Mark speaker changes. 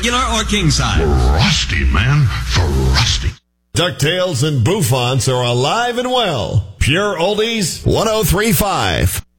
Speaker 1: regular or king size.
Speaker 2: Frosty, man. Frosty.
Speaker 3: DuckTales and Bouffants are alive and well. Pure Oldies 103.5.